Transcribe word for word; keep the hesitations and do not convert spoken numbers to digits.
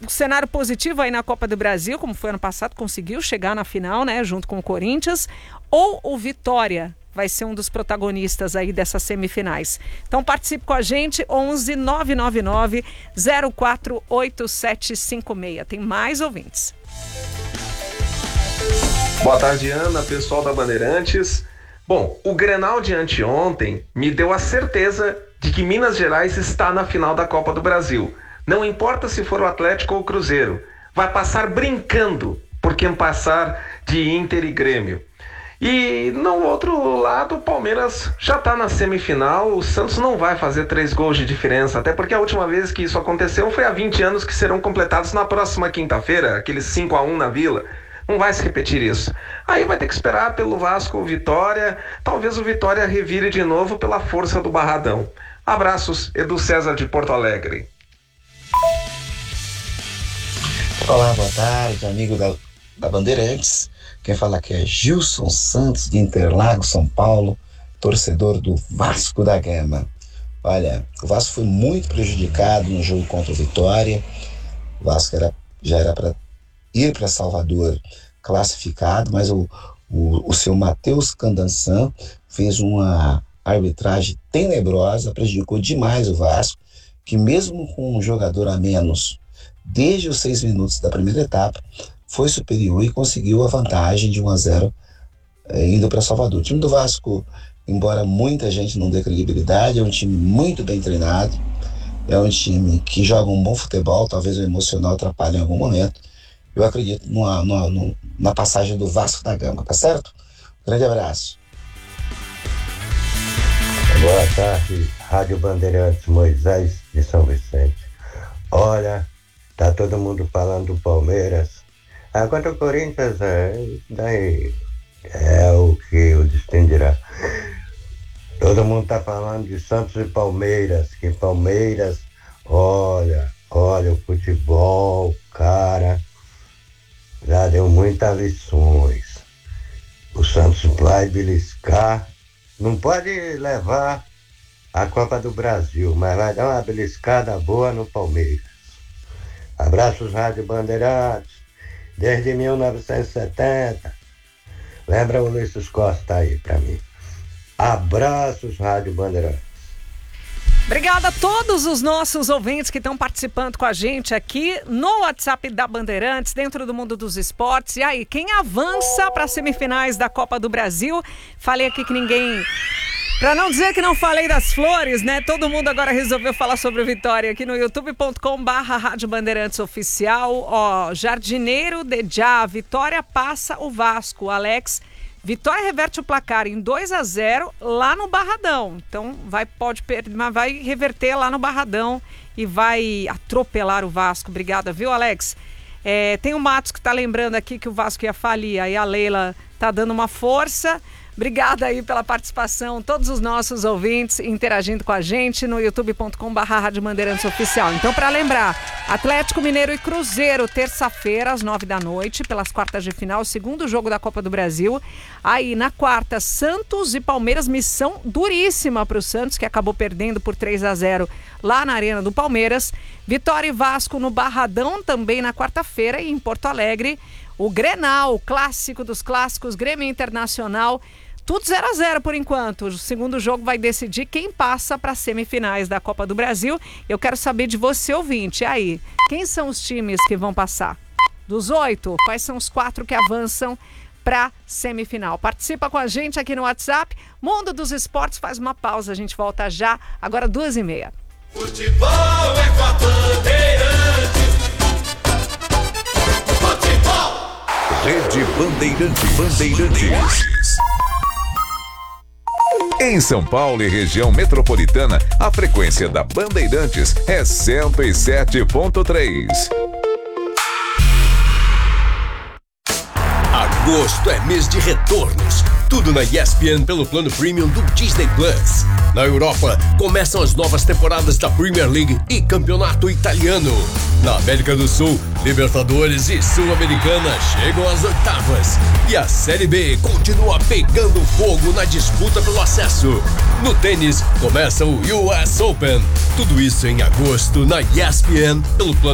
cenário positivo aí na Copa do Brasil, como foi ano passado, conseguiu chegar na final, né, junto com o Corinthians, ou o Vitória vai ser um dos protagonistas aí dessas semifinais? Então participe com a gente, onze nove nove nove zero quatro oito sete cinco seis. Tem mais ouvintes. Boa tarde, Ana, pessoal da Bandeirantes. Bom, o Grenal de anteontem me deu a certeza de que Minas Gerais está na final da Copa do Brasil. Não importa se for o Atlético ou o Cruzeiro, vai passar brincando, por quem passar de Inter e Grêmio. E no outro lado, o Palmeiras já está na semifinal. O Santos não vai fazer três gols de diferença, até porque a última vez que isso aconteceu foi há vinte anos, que serão completados na próxima quinta-feira, aqueles cinco a um na Vila. Não vai se repetir isso. Aí vai ter que esperar pelo Vasco ou Vitória. Talvez o Vitória revire de novo pela força do Barradão. Abraços, Edu César de Porto Alegre. Olá, boa tarde, amigo da, da Bandeirantes. Quem fala aqui é Gilson Santos, de Interlagos, São Paulo, torcedor do Vasco da Gama. Olha, o Vasco foi muito prejudicado no jogo contra o Vitória. O Vasco era, já era para ir para Salvador classificado, mas o, o, o seu Matheus Candansan fez uma arbitragem tenebrosa, prejudicou demais o Vasco, que mesmo com um jogador a menos, desde os seis minutos da primeira etapa, foi superior e conseguiu a vantagem de um a zero eh, indo para Salvador. O time do Vasco, embora muita gente não dê credibilidade, é um time muito bem treinado, é um time que joga um bom futebol, talvez o emocional atrapalhe em algum momento. Eu acredito numa, numa, na passagem do Vasco da Gama, tá certo? Grande abraço. Boa tarde, Rádio Bandeirantes, Moisés de São Vicente. Olha, tá todo mundo falando do Palmeiras. Agora o Corinthians é, daí é o que o destino dirá. Todo mundo tá falando de Santos e Palmeiras, que Palmeiras, olha, olha o futebol, cara, já deu muitas lições. O Santos vai beliscar, não pode levar a Copa do Brasil, mas vai dar uma beliscada boa no Palmeiras. Abraços, Rádio Bandeirantes. Desde mil novecentos e setenta. Lembra o Luiz Costa aí pra mim. Abraços, Rádio Bandeirantes. Obrigada a todos os nossos ouvintes que estão participando com a gente aqui no WhatsApp da Bandeirantes, dentro do mundo dos esportes. E aí, quem avança para as semifinais da Copa do Brasil? Falei aqui que ninguém... Pra não dizer que não falei das flores, né? Todo mundo agora resolveu falar sobre o Vitória aqui no youtube ponto com barra Rádio Bandeirantes Oficial. Ó, Jardineiro de Já, Vitória passa o Vasco. Alex, Vitória reverte o placar em dois a zero lá no Barradão. Então vai, pode perder, mas vai reverter lá no Barradão e vai atropelar o Vasco. Obrigada, viu, Alex? É, tem o Matos que tá lembrando aqui que o Vasco ia falir. Aí a Leila tá dando uma força. Obrigada aí pela participação, todos os nossos ouvintes interagindo com a gente no youtube ponto com barra Rádio Bandeirantes Oficial. Então, para lembrar, Atlético Mineiro e Cruzeiro, terça-feira, às nove da noite, pelas quartas de final, segundo jogo da Copa do Brasil. Aí, na quarta, Santos e Palmeiras, missão duríssima para o Santos, que acabou perdendo por três a zero lá na Arena do Palmeiras. Vitória e Vasco no Barradão, também na quarta-feira, e em Porto Alegre, o Grenal, o clássico dos clássicos, Grêmio Internacional. Tudo zero a zero por enquanto. O segundo jogo vai decidir quem passa para as semifinais da Copa do Brasil. Eu quero saber de você, ouvinte. E aí, quem são os times que vão passar? Dos oito, quais são os quatro que avançam para semifinal? Participa com a gente aqui no WhatsApp. Mundo dos Esportes faz uma pausa. A gente volta já, agora duas e meia. Futebol é com a Bandeirantes. Futebol. Rede Bandeirantes. Bandeirantes. Em São Paulo e região metropolitana, a frequência da Bandeirantes é cento e sete ponto três. Agosto é mês de retornos. Tudo na E S P N pelo plano premium do Disney Plus. Na Europa, começam as novas temporadas da Premier League e Campeonato Italiano. Na América do Sul, Libertadores e Sul-Americana chegam às oitavas. E a Série B continua pegando fogo na disputa pelo acesso. No tênis, começa o U S Open. Tudo isso em agosto na E S P N pelo plano